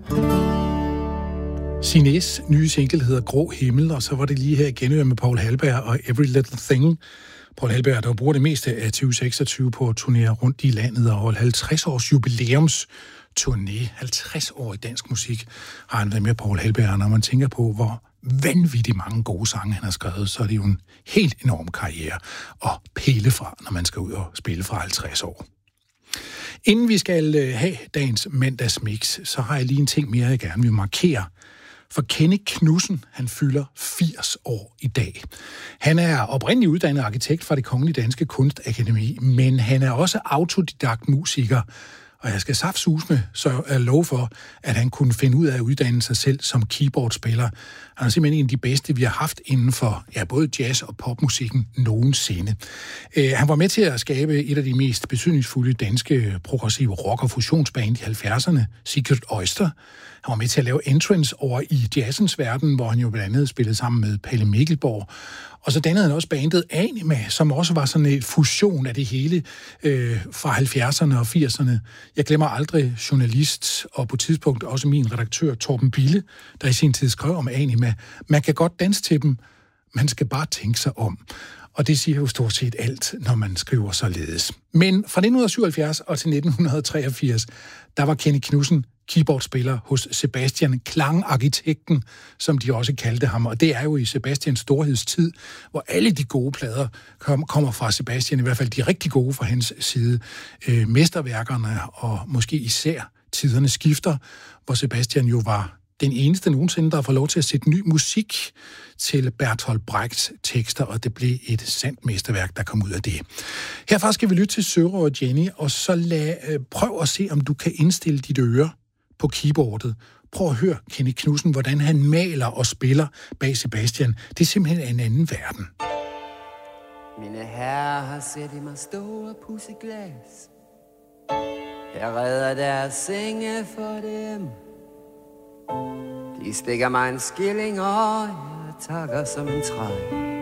Sinés nye single hedder Grå Himmel, og så var det lige her igen med Paul Halberg og Every Little Thing. Paul Halberg, der bruger det meste af 2026 på at turnere rundt i landet og holde 50 års jubilæumsturné. 50 år i dansk musik har han været med, Paul Halberg. Når man tænker på, hvor vanvittigt mange gode sange han har skrevet, så er det jo en helt enorm karriere at pille fra, når man skal ud og spille fra 50 år. Inden vi skal have dagens mandagsmix, så har jeg lige en ting mere, jeg gerne vil markere. For Kenny Knudsen, han fylder 80 år i dag. Han er oprindeligt uddannet arkitekt fra Det Kongelige Danske Kunstakademi, men han er også autodidakt musiker. Og jeg skal saftsusme så love for, at han kunne finde ud af at uddanne sig selv som keyboardspiller. Han er simpelthen en af de bedste, vi har haft inden for både jazz- og popmusikken nogensinde. Han var med til at skabe et af de mest betydningsfulde danske progressive rock- og fusionsband i 70'erne, Secret Oyster. Han var med til at lave Entrance over i jazzens verden, hvor han jo blandt andet spillede sammen med Palle Mikkelborg. Og så dannede han også bandet Anima, som også var sådan en fusion af det hele fra 70'erne og 80'erne. Jeg glemmer aldrig journalist og på tidspunkt også min redaktør Torben Bille, der i sin tid skrev om Anima. Man kan godt danse til dem, man skal bare tænke sig om. Og det siger jo stort set alt, når man skriver således. Men fra 1977 og til 1983, der var Kenny Knudsen keyboardspiller hos Sebastian, klangarkitekten, som de også kaldte ham. Og det er jo i Sebastians storhedstid, hvor alle de gode plader kommer fra Sebastian, i hvert fald de rigtig gode fra hans side. Mesterværkerne og måske især Tiderne skifter, hvor Sebastian jo var den eneste nogensinde, der har fået lov til at sætte ny musik til Bertolt Brechts tekster, og det blev et sandt mesterværk, der kom ud af det. Herfra skal vi lytte til Søren og Jenny, og så prøv at se, om du kan indstille dit øre på keyboardet. Prøv at høre Kenny Knudsen, hvordan han maler og spiller bag Sebastian. Det er simpelthen en anden verden. Mine herrer har set i mig stå og pudse glas. Jeg redder deres senge for dem. De stikker mig en skilling, og jeg takker som en træ.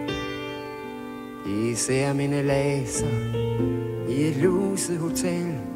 De ser mine laser i et luset hotel.